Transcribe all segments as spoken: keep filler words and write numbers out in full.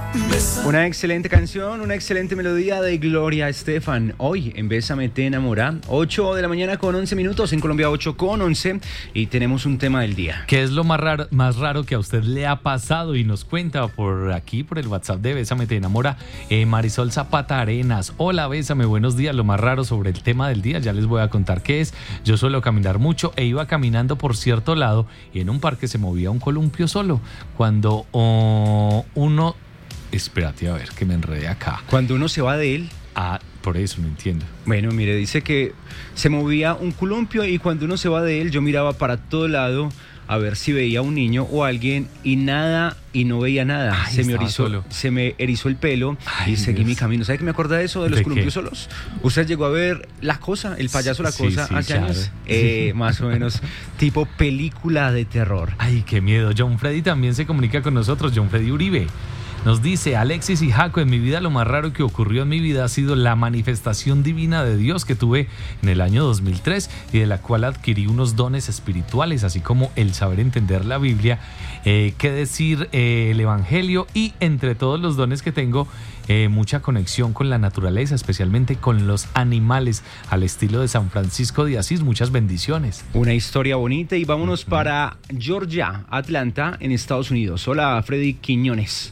Una excelente canción, una excelente melodía de Gloria Estefan. Hoy en Bésame te enamora, ocho de la mañana con once minutos, en Colombia ocho con once, y tenemos un tema del día. ¿Qué es lo más raro, más raro que a usted le ha pasado? Y nos cuenta por aquí, por el WhatsApp de Bésame te enamora, eh, Marisol Zapata Arenas. Hola, Bésame, buenos días. Lo más raro sobre el tema del día, ya les voy a contar qué es. Yo suelo caminar mucho e iba caminando por cierto lado y en un parque se movía un columpio solo. Cuando oh, uno... Espérate, a ver, que me enredé acá. Cuando uno se va de él... Ah, por eso no entiendo. Bueno, mire, dice que se movía un columpio y cuando uno se va de él, yo miraba para todo lado a ver si veía un niño o alguien y nada, y no veía nada. Ay, se me estaba erizó, solo. se me erizó el pelo. Ay, y seguí Dios. mi camino. ¿Sabe qué me acuerda de eso, de los ¿De columpios qué? solos? ¿Usted llegó a ver La Cosa, el payaso La Sí, Cosa, sí, hace claro. años? Eh, más o menos, tipo película de terror. Ay, qué miedo. John Freddy también se comunica con nosotros. John Freddy Uribe nos dice: Alexis y Jaco, en mi vida lo más raro que ocurrió en mi vida ha sido la manifestación divina de Dios que tuve en el año dos mil tres y de la cual adquirí unos dones espirituales, así como el saber entender la Biblia, eh, qué decir eh, el Evangelio, y entre todos los dones que tengo, eh, mucha conexión con la naturaleza, especialmente con los animales, al estilo de San Francisco de Asís. Muchas bendiciones. Una historia bonita y vámonos uh-huh. para Georgia, Atlanta, en Estados Unidos. Hola, Freddy Quiñones.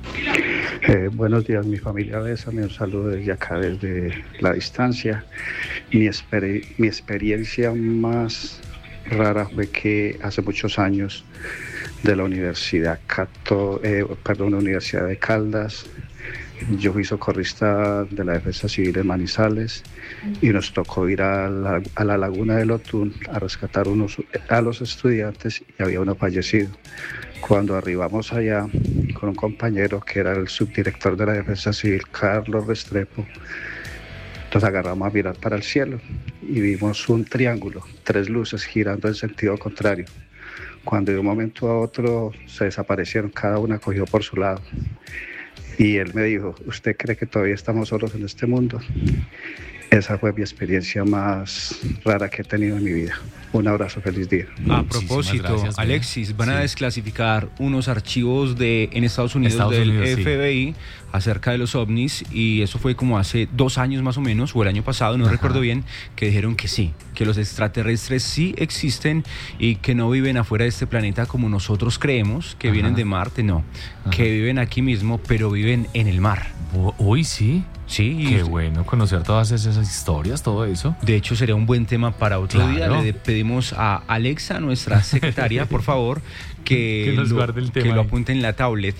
Eh, buenos días, mi familia Bésame, un saludo desde acá, desde la distancia. Mi, exper- mi experiencia más rara fue que hace muchos años de la Universidad Cato, eh, perdón, la Universidad de Caldas, yo fui socorrista de la Defensa Civil en Manizales y nos tocó ir a la, a la laguna del Otún a rescatar unos, a los estudiantes y había uno fallecido. Cuando arribamos allá con un compañero que era el subdirector de la Defensa Civil, Carlos Restrepo, nos agarramos a mirar para el cielo y vimos un triángulo, tres luces girando en sentido contrario. Cuando de un momento a otro se desaparecieron, cada una cogió por su lado. Y él me dijo: ¿usted cree que todavía estamos solos en este mundo? Esa fue mi experiencia más rara que he tenido en mi vida. Un abrazo, feliz día. A propósito, gracias, Alexis, van sí. a desclasificar unos archivos de en Estados Unidos Estados del Unidos, F B I sí. acerca de los ovnis, y eso fue como hace dos años más o menos, o el año pasado, no Ajá. recuerdo bien, que dijeron que sí, que los extraterrestres sí existen y que no viven afuera de este planeta como nosotros creemos, que Ajá. vienen de Marte, no, Ajá. que viven aquí mismo, pero viven en el mar. Uy, sí. Sí. Qué bueno conocer todas esas historias, todo eso. De hecho, sería un buen tema para otro claro. día. Le pedimos a Alexa, nuestra secretaria, por favor, que, que nos lo, guarde el tema. Que ahí. lo apunte en la tablet.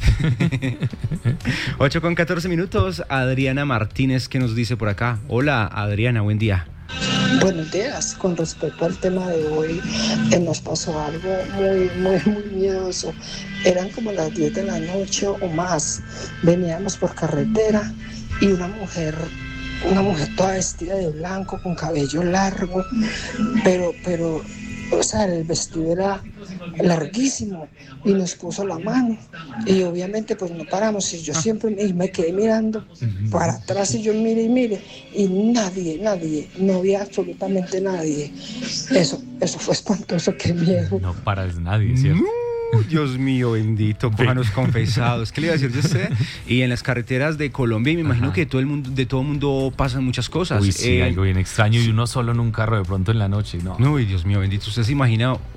ocho con catorce minutos. Adriana Martínez, que nos dice por acá. Hola, Adriana, buen día. Buenos días. Con respecto al tema de hoy, eh, nos pasó algo muy, muy, muy miedoso. Eran como las diez de la noche o más. Veníamos por carretera y una mujer, una mujer toda vestida de blanco, con cabello largo, pero, pero, o sea, el vestido era larguísimo y nos puso la mano y obviamente pues no paramos y yo siempre me, me quedé mirando para atrás y yo mire y mire y nadie, nadie, no había absolutamente nadie. Eso, eso fue espantoso, qué miedo. No paras nadie, ¿cierto? Dios mío, bendito, pójanos confesados. ¿Qué le iba a decir de usted? Y en las carreteras de Colombia, me imagino Ajá. que todo el mundo, de todo el mundo pasan muchas cosas. Uy, sí, eh, algo bien extraño, y uno solo en un carro de pronto en la noche, ¿no? No, Dios mío, bendito. ¿Usted se imagina